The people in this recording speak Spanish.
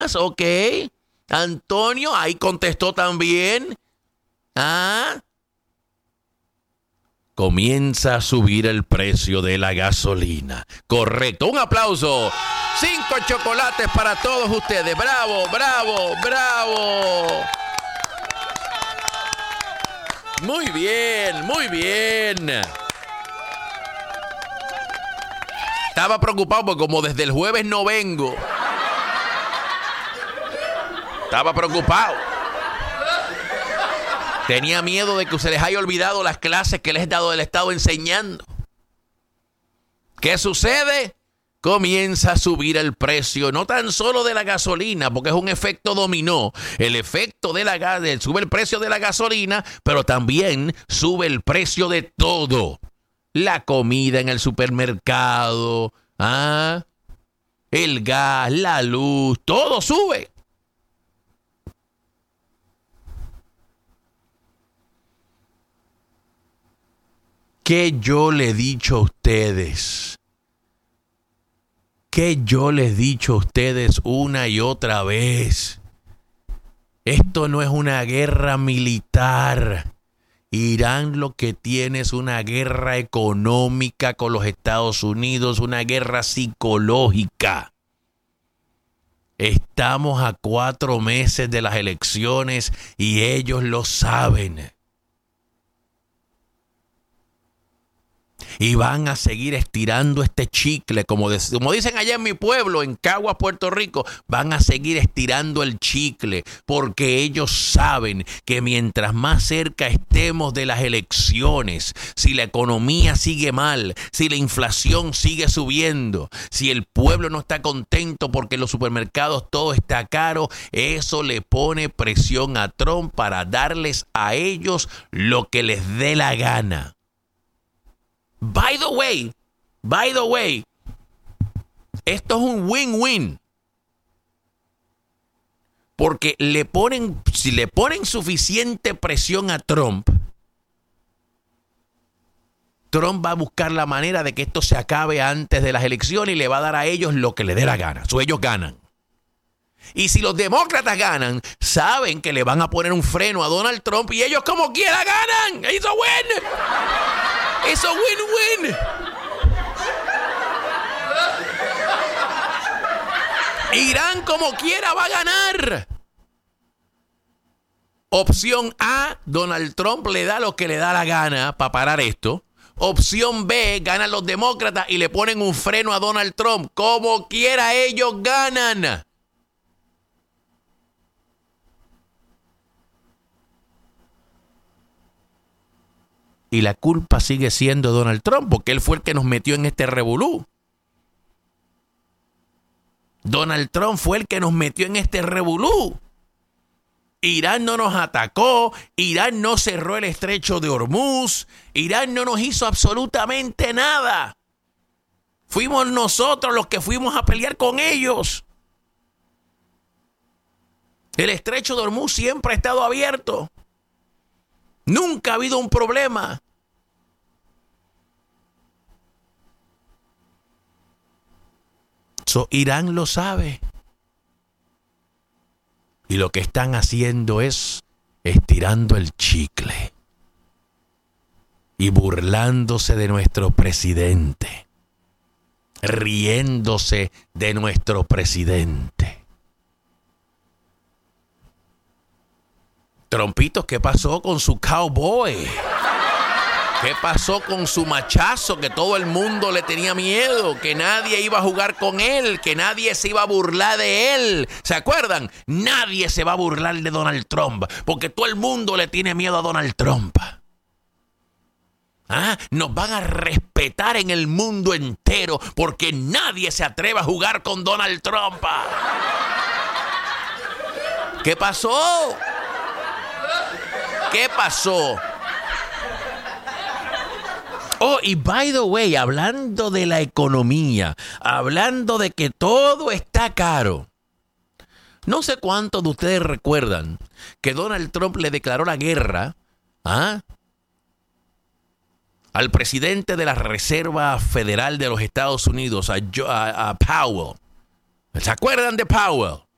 Ok. Antonio, ahí contestó también. Comienza a subir el precio de la gasolina. Correcto. Un aplauso. 5 chocolates para todos ustedes. Bravo, bravo, bravo. Muy bien, muy bien. Estaba preocupado porque como desde el jueves no vengo. Estaba preocupado. Tenía miedo de que se les haya olvidado las clases que les he estado enseñando. ¿Qué sucede? Comienza a subir el precio, no tan solo de la gasolina, porque es un efecto dominó. El efecto sube el precio de la gasolina, pero también sube el precio de todo. La comida en el supermercado, el gas, la luz, todo sube. ¿Qué yo le he dicho a ustedes? ¿Qué yo les he dicho a ustedes una y otra vez? Esto no es una guerra militar. Irán lo que tiene es una guerra económica con los Estados Unidos, una guerra psicológica. Estamos a 4 meses de las elecciones y ellos lo saben. Y van a seguir estirando este chicle, como dicen allá en mi pueblo, en Caguas, Puerto Rico, van a seguir estirando el chicle, porque ellos saben que mientras más cerca estemos de las elecciones, si la economía sigue mal, si la inflación sigue subiendo, si el pueblo no está contento porque en los supermercados todo está caro, eso le pone presión a Trump para darles a ellos lo que les dé la gana. By the way, esto es un win-win. Porque si le ponen suficiente presión a Trump, Trump va a buscar la manera de que esto se acabe antes de las elecciones y le va a dar a ellos lo que le dé la gana. Ellos ganan. Y si los demócratas ganan, saben que le van a poner un freno a Donald Trump y ellos como quiera ganan. ¡Eso win! ¡Eso win-win! Irán como quiera va a ganar. Opción A, Donald Trump le da lo que le da la gana para parar esto. Opción B, ganan los demócratas y le ponen un freno a Donald Trump. Como quiera ellos ganan. Y la culpa sigue siendo Donald Trump, porque él fue el que nos metió en este revolú. Donald Trump fue el que nos metió en este revolú. Irán no nos atacó, Irán no cerró el estrecho de Hormuz, Irán no nos hizo absolutamente nada. Fuimos nosotros los que fuimos a pelear con ellos. El estrecho de Hormuz siempre ha estado abierto. Nunca ha habido un problema. Irán lo sabe. Y lo que están haciendo es estirando el chicle y burlándose de nuestro presidente, riéndose de nuestro presidente. Trompitos, ¿qué pasó con su cowboy? ¿Qué pasó con su machazo que todo el mundo le tenía miedo? Que nadie iba a jugar con él, que nadie se iba a burlar de él. ¿Se acuerdan? Nadie se va a burlar de Donald Trump, porque todo el mundo le tiene miedo a Donald Trump. Nos van a respetar en el mundo entero, porque nadie se atreve a jugar con Donald Trump. ¿Qué pasó? ¿Qué pasó? Oh, y by the way, hablando de la economía, hablando de que todo está caro, no sé cuántos de ustedes recuerdan que Donald Trump le declaró la guerra al presidente de la Reserva Federal de los Estados Unidos, a Powell. ¿Se acuerdan de Powell?